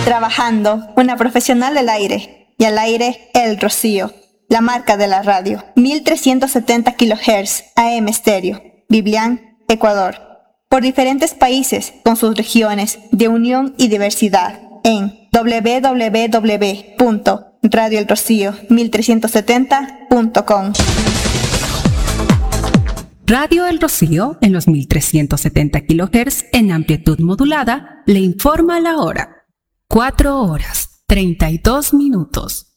Trabajando, una profesional del aire. Y al aire, El Rocío, la marca de la radio. 1370 kHz AM estéreo. Biblián, Ecuador. Por diferentes países, con sus regiones de unión y diversidad. En www.radioelrocío1370.com. Radio El Rocío, en los 1370 kHz en amplitud modulada, le informa la hora. 4 horas, 32 minutos.